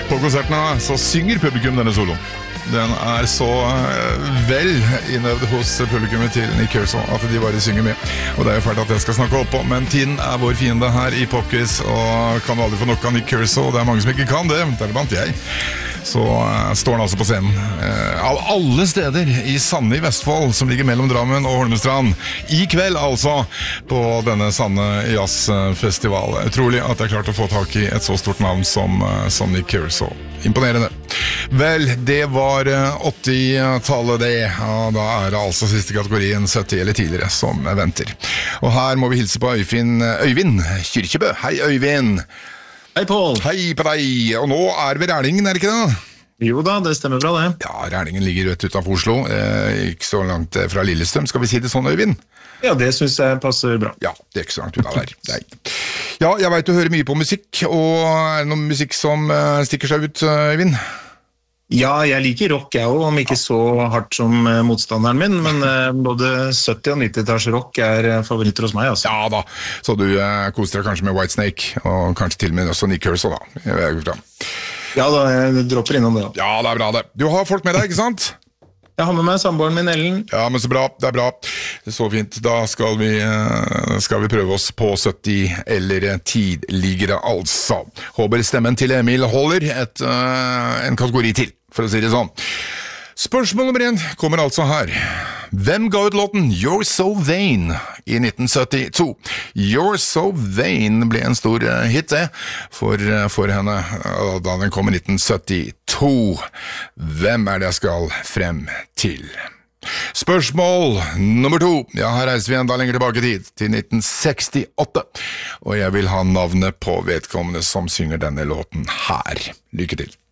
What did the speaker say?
På konsertene så synger publikum denne soloen. Den så vel innøvd hos publikummet til Nick Kershaw at de bare synger med. Og det jo fælt at jeg skal snakke opp på, men tiden vår fiende her i Popquiz, og kan aldri få nok av Nick Kershaw, og det mange som ikke kan det, deriblant jeg. Så står han altså på scenen av alle steder i Sande i Vestfold, som ligger mellom Drammen og Holmestrand, i kveld altså, på denne Sande jazzfestival. Utrolig at jeg klarte å få tak i et så stort navn som Nick Kershaw. Imponerende. Vel, det var 80-tallet det, og da det altså siste kategorien 70 eller tidligere som venter. Og her må vi hilse på Øyvind Kyrkjebø. Hei Øyvind. Hei Pål. Hei på deg, og nå vi Rælingen, det ikke det? Jo da, det stemmer bra det. Ja, Rælingen ligger rett utenfor Oslo, ikke så langt fra Lillestrøm, skal vi si det sånn Øyvind? Ja, det synes jeg passer bra. Ja, det ikke så langt unna der. Nei. Ja, jeg vet du hører mye på musikk, og det noen musikk som stikker seg ut, Øyvind? Ja, jeg liker rock jeg også, om ikke så hardt som motstanderen min, men både 70- og 90-talls rock favoritter hos meg, altså. Ja da, så du koser deg kanskje med Whitesnake, og kanskje til og med også Nick Kershaw da. Ja da, jeg dropper innom det da. Ja, det bra det. Du har folk med deg, ikke sant? Jeg har med meg samboeren min, Ellen. Ja, men så bra, det bra. Så fint. Da skal vi prøve oss på 70 eller tidligere, altså. Håper stemmen til Emil holder en kategori til, for å si det sånn. Spørsmål nummer 1 kommer altså her. Hvem ga ut låten You're So Vain i 1972? You're So Vain ble en stor hit for henne da den kom i 1972. Hvem det jeg skal frem til? Spørsmål nummer 2. Ja, her reiser vi enda lenger tilbake i tid, til 1968. Og jeg vil ha navnet på vedkommende som synger denne låten her. Lykke til.